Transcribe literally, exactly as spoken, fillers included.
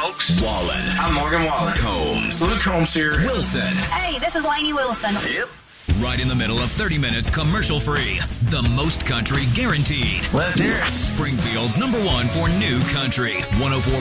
folks. Wallen. I'm Morgan Wallen. Combs. Luke Combs here. Wilson. Hey, this is Lainey Wilson. Yep. Right in the middle of thirty minutes commercial free. The most country guaranteed. Let's hear it. Springfield's number one for new country. one oh four